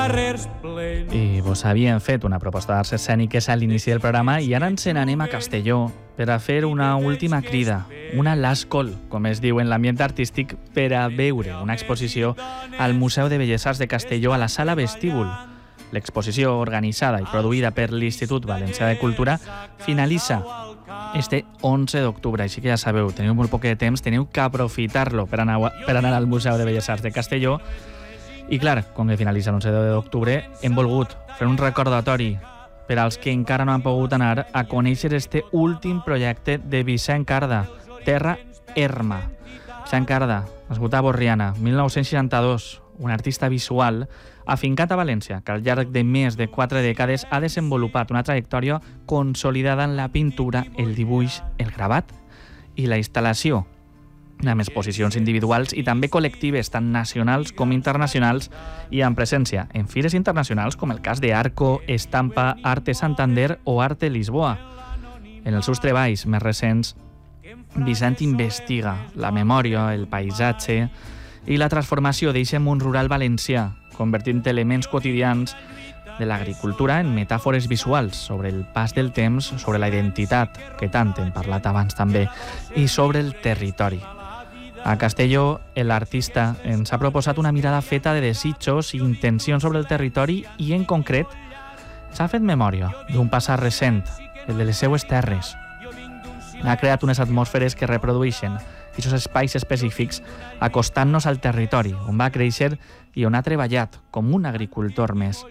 I vos havien fet una proposta d'arts escèniques a l'inici del programa i ara ens n'anem a Castelló per a fer una última crida, una last call, com es diu en l'ambient artístic, per a veure una exposició al Museu de Belles Arts de Castelló a la Sala Vestíbul. L'exposició, organitzada i produïda per l'Institut Valencià de Cultura, finalitza este 11 d'octubre, així que ja sabeu, teniu molt poc de temps, teniu que aprofitar-lo per anar al Museu de Belles Arts de Castelló. I clar, com que finalitza l'11 d'octubre, hem volgut fer un recordatori per als que encara no han pogut anar a conèixer este últim projecte de Vicent Carda, Terra Erma. Vicent Carda, nascut a Borriana, 1962, un artista visual afincat a València, que al llarg de més de 4 dècades ha desenvolupat una trajectòria consolidada en la pintura, el dibuix, el gravat i la instal·lació, amb exposicions individuals i també col·lectives, tant nacionals com internacionals, i amb presència en fires internacionals com el cas de Arco, Estampa, Arte Santander o Arte Lisboa. En els seus treballs més recents, Vicent investiga la memòria, el paisatge i la transformació d'eixe món rural valencià, convertint elements quotidians de l'agricultura en metàfores visuals sobre el pas del temps, sobre la identitat, que tant hem parlat abans també, i sobre el territori. A Castelló, l'artista ens ha proposat una mirada feta de desitjos i intencions sobre el territori i, en concret, s'ha fet memòria d'un passat recent, el de les seues terres. Ha creat unes atmosferes que reprodueixen aquests espais específics acostant-nos al territori, on va créixer i on ha treballat com un agricultor més.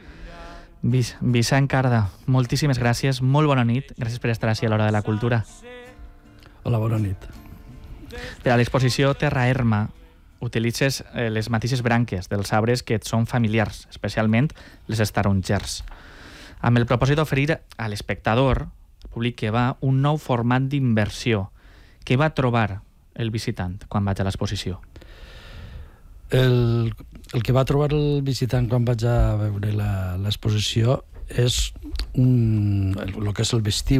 Vicent Carda, moltíssimes gràcies, molt bona nit, gràcies per estar així a l'Hora de la Cultura. Hola, bona nit. Per a l'exposició Terra Erma utilitzes les mateixes branques dels arbres que et són familiars, especialment les estarongers, amb el propòsit d'oferir a l'espectador, al públic que va, un nou format d'inversió. Què va trobar el visitant quan vaig a l'exposició? El que va trobar el visitant quan vaig a veure l'exposició és el que és el vestíbul.